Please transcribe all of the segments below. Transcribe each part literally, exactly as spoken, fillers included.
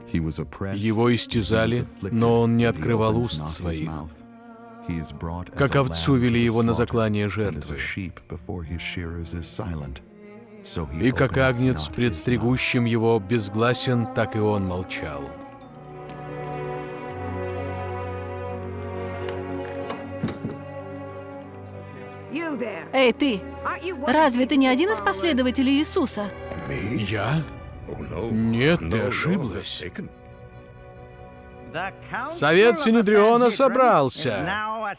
Его истязали, но он не открывал уст своих. Как овцу вели его на заклание жертвы. И как агнец пред стригущим его безгласен, так и он молчал. Эй, ты! Разве ты не один из последователей Иисуса? Я? Нет, ты ошиблась. Совет Синедриона собрался.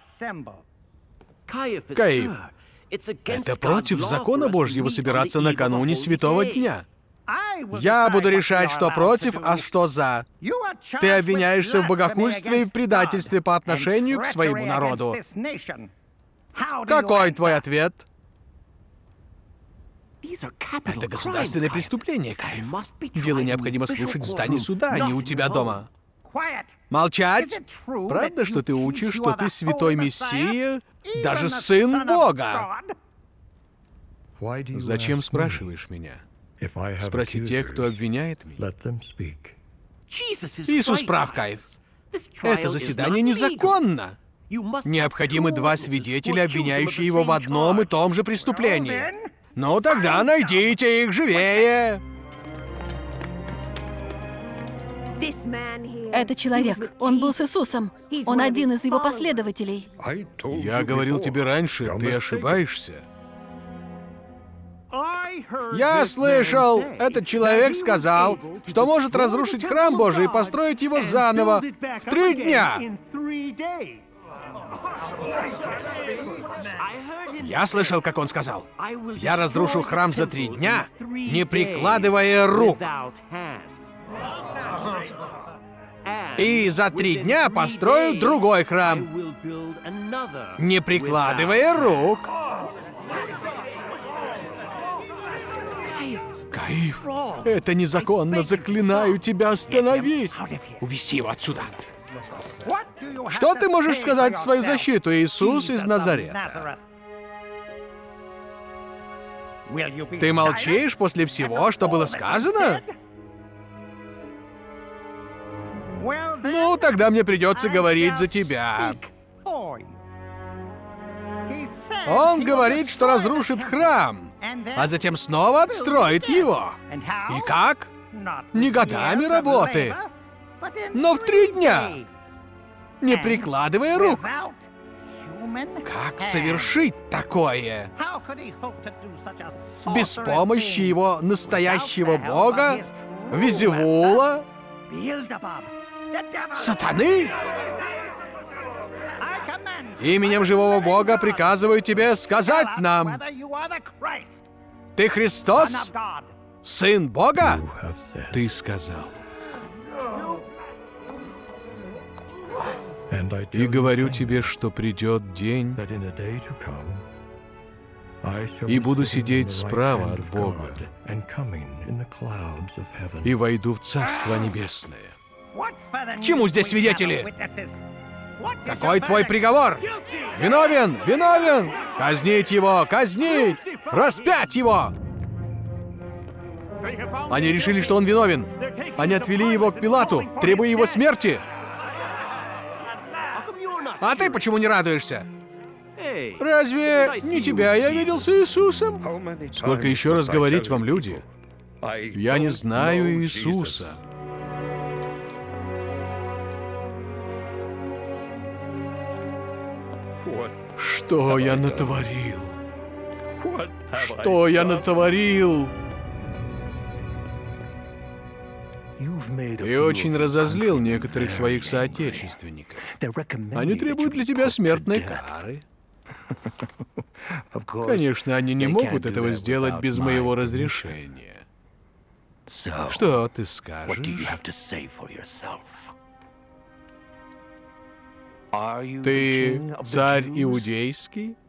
Каиф, это против закона Божьего собираться накануне Святого Дня. Я буду решать, что против, а что за. Ты обвиняешься в богохульстве и в предательстве по отношению к своему народу. Какой твой ответ? Это государственное преступление, Каиф. Дело необходимо слушать в здании суда, а не у тебя дома. Молчать? Правда, что ты учишь, что ты святой Мессия, даже сын Бога? Зачем спрашиваешь меня? Спроси тех, кто обвиняет меня. Иисус прав, Каиф. Это заседание незаконно. Необходимы два свидетеля, обвиняющие его в одном и том же преступлении. Ну тогда найдите их живее. Это человек. Он был с Иисусом. Он один из его последователей. Я говорил тебе раньше, ты ошибаешься. Я слышал, этот человек сказал, что может разрушить храм Божий и построить его заново в три дня. Я слышал, как он сказал. Я разрушу храм за три дня, не прикладывая рук. И за три дня построю другой храм, не прикладывая рук. Каиф, это незаконно, заклинаю тебя, остановись. Увези его отсюда. Что ты можешь сказать в свою защиту, Иисус из Назарета? Ты молчишь после всего, что было сказано? Ну, тогда мне придется говорить за тебя. Он говорит, что разрушит храм, а затем снова отстроит его. И как? Не годами работы, но в три дня, не прикладывая рук. Как совершить такое? Без помощи его настоящего бога, Везевула, сатаны? Именем живого Бога приказываю тебе сказать нам, ты Христос, Сын Бога? Ты сказал. И говорю тебе, что придет день, и буду сидеть справа от Бога, и войду в Царство Небесное. К чему здесь свидетели? Какой твой приговор? Виновен! Виновен! Казнить его! Казнить! Распять его! Они решили, что он виновен. Они отвели его к Пилату, требуя его смерти. А ты почему не радуешься? Разве не тебя я видел с Иисусом? Сколько еще раз говорить вам, люди? Я не знаю Иисуса. Что я натворил? Что я натворил? Ты очень разозлил некоторых своих соотечественников. Они требуют для тебя смертной кары. Конечно, они не могут этого сделать без моего разрешения. Что ты скажешь? Ты царь иудейский?